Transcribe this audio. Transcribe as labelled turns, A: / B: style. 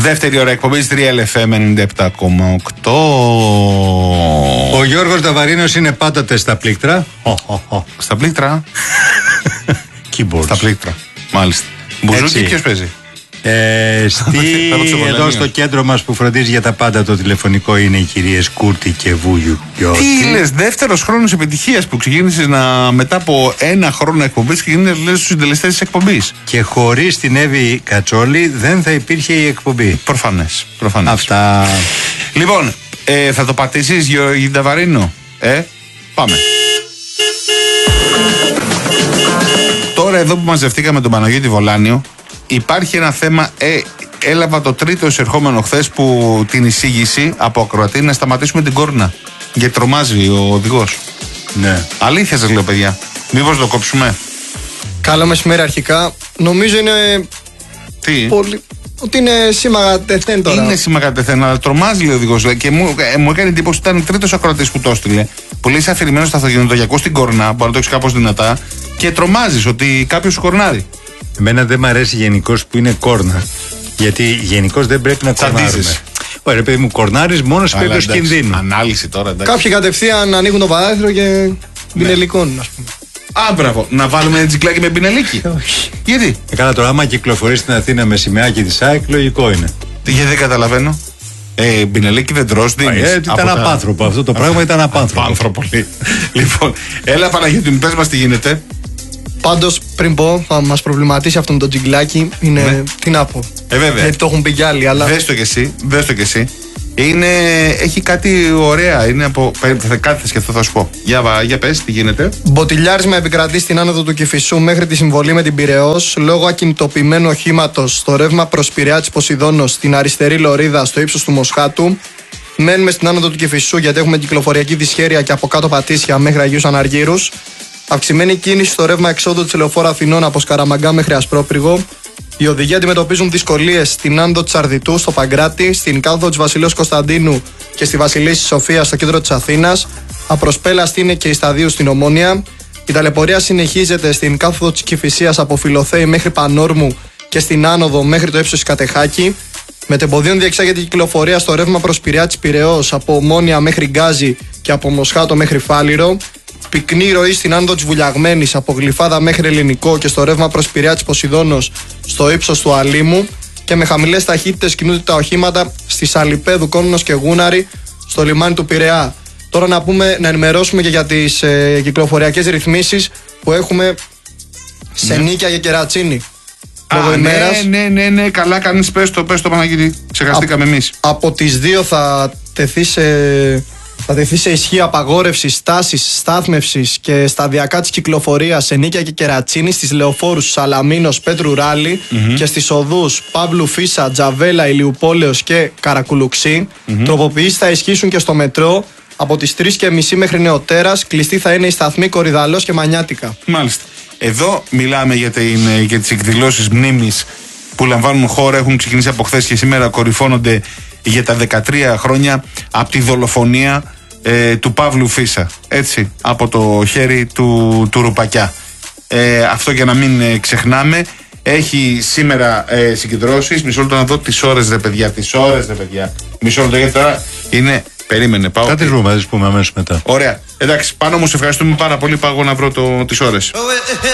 A: Δεύτερη ώρα εκπομπής 3LFM 97,8.
B: Ο Γιώργος Νταβαρίνος είναι πάντοτε στα πλήκτρα.
A: Στα πλήκτρα.
B: Keyboards.
A: Στα πλήκτρα. Μάλιστα. Μπουζούκι ποιος παίζει?
B: Εδώ στο κέντρο μας που φροντίζει για τα πάντα το τηλεφωνικό είναι οι κυρίες Κούρτη και Βούγιου.
A: Τι λες, δεύτερος χρόνος επιτυχίας που ξεκίνησες μετά από ένα χρόνο εκπομπής και γίνεσαι στους συντελεστές της εκπομπής.
B: Και χωρίς την Εύη Κατσόλη δεν θα υπήρχε η εκπομπή.
A: Προφανές.
B: Αυτά.
A: Λοιπόν, θα το πατήσεις Γιώργη Νταβαρίνο? Πάμε. Τώρα εδώ που μαζευτήκαμε τον Παναγιώτη Βολάνιο, υπάρχει ένα θέμα. Έλαβα το τρίτο εισερχόμενο χθες που την εισήγηση από ακροατή να σταματήσουμε την κόρνα. Γιατί τρομάζει ο οδηγός.
B: Ναι.
A: Αλήθεια σας λέω, παιδιά. Μήπως το κόψουμε?
C: Καλό μεσημέρι αρχικά. Νομίζω είναι.
A: Τι?
C: Πολύ. Ότι είναι σήμα τεθέν τώρα.
A: Είναι σήμα τεθέν, αλλά τρομάζει, λέει ο οδηγός. Και μου έκανε εντύπωση ότι ήταν τρίτος ακροατής που το έστειλε. Που λέει: είσαι αφηρημένος στο αυτοκινητογειακό στην κόρνα. Μπορεί να το έχεις κάπως δυνατά. Και τρομάζεις ότι κάποιος σου κορνάρει.
B: Εμένα δεν μ' αρέσει γενικώς που είναι κόρνα. Γιατί γενικώς δεν πρέπει να κορνάρουμε. Ωραία, παιδί μου, κορνάρεις μόνο σε περίπτωση κινδύνου.
A: Ανάλυση τώρα, εντάξει.
C: Κάποιοι κατευθείαν ανοίγουν το παράθυρο και μπινελικών, ας πούμε.
A: Μπράβο. Να βάλουμε ένα τζικλάκι με μπινελίκι.
C: Όχι.
A: Γιατί?
B: Καλά, τώρα, άμα κυκλοφορείς στην Αθήνα με σημαίακι της ΑΕΚ, λογικό είναι.
A: Γιατί δεν καταλαβαίνω. Μπινελίκι δεν τρως, δίνεις.
B: Ήταν απάνθρωπο. Αυτό το πράγμα ήταν απάνθρωπο.
A: Απάνθρωπο. Λοιπόν, έλα Παναγιώτη μου, πες μας τι γίνεται.
C: Πάντως, πριν πω, θα μας προβληματίσει αυτό με το τζιγκλάκι. Είναι.
A: Ναι.
C: Τι να πω.
A: Βέβαια.
C: Γιατί το έχουν πει κι άλλοι, αλλά.
A: Δες το κι εσύ. Έχει κάτι ωραία. Είναι από. Κάτι θα σκεφτώ, θα σου πω. Για πες, τι γίνεται.
C: Μποτιλιάρισμα επικρατεί στην άνοδο του Κηφισού μέχρι τη συμβολή με την Πειραιώς λόγω ακινητοποιημένου οχήματος στο ρεύμα προς Πειραιά της Ποσειδώνος στην αριστερή λωρίδα στο ύψος του Μοσχάτου. Μένουμε στην άνοδο του Κηφισού γιατί έχουμε κυκλοφοριακή δυσχέρεια και από κάτω Πατήσια μέχρι Αγίους Αναργύρους. Αυξημένη κίνηση στο ρεύμα εξόδου της Ελεοφόρου Αθηνών από Σκαραμαγκά μέχρι Ασπρόπυργο. Οι οδηγοί αντιμετωπίζουν δυσκολίες στην άνοδο της Αρδιτού, στο Παγκράτη, στην κάθοδο της Βασιλέως Κωνσταντίνου και στη Βασιλίσσης Σοφίας στο κέντρο της Αθήνας. Απροσπέλαστη είναι και η Σταδίου στην Ομόνια. Η ταλαιπωρία συνεχίζεται στην κάθοδο της Κηφισίας από Φιλοθέη μέχρι Πανόρμου και στην άνοδο μέχρι το ύψος της Κατεχάκη. Μετεμποδίων διεξάγεται η κυκλοφορία στο ρεύμα προς Πειραιά της Πειραιώς από Ομόνια μέχρι Γκάζι και από Μοσχάτο μέχρι Φάληρο. Πυκνή ροή στην άνοδο της Βουλιαγμένης από Γλυφάδα μέχρι Ελληνικό και στο ρεύμα προς Πειραιά της Ποσειδώνος στο ύψος του Αλήμου. Και με χαμηλές ταχύτητες κινούνται τα οχήματα στη Σαλιπέδου, Κόνονος και Γούναρη στο λιμάνι του Πειραιά. Τώρα να ενημερώσουμε και για τις κυκλοφοριακές ρυθμίσεις που έχουμε σε Νίκαια και Κερατσίνη.
A: Ναι, καλά κάνεις, πες το Παναγιώτη. Ξεχαστήκαμε εμείς.
C: Από τις 2 θα τεθεί σε ισχύ απαγόρευση στάσης, στάθμευσης και σταδιακά της κυκλοφορίας σε Νίκαια και Κερατσίνη, στις λεωφόρους Σαλαμίνος, Πέτρου Ράλη και στις οδούς Παύλου Φίσα, Τζαβέλα, Ηλιουπόλεως και Καρακουλουξή. Τροποποιήσεις θα ισχύσουν και στο μετρό. Από τις 3:30 μέχρι νεοτέρας κλειστή θα είναι η σταθμή Κορυδαλός και Μανιάτικα.
A: Μάλιστα. Εδώ μιλάμε για τις εκδηλώσεις μνήμης που λαμβάνουν χώρα, έχουν ξεκινήσει από χθες και σήμερα κορυφώνονται για τα 13 χρόνια από τη δολοφονία του Παύλου Φίσα. Έτσι, από το χέρι του Ρουπακιά. Αυτό για να μην ξεχνάμε. Έχει σήμερα συγκεντρώσεις. Μισό λεπτό να δω τις ώρες ρε παιδιά. Μισό λεπτό γιατί τώρα είναι. Περίμενε, πάω.
B: Κάτι πούμε αμέσως μετά.
A: Ωραία. Εντάξει, πάνω μου σε ευχαριστούμε πάρα πολύ. Πάω να βρω τις ώρες.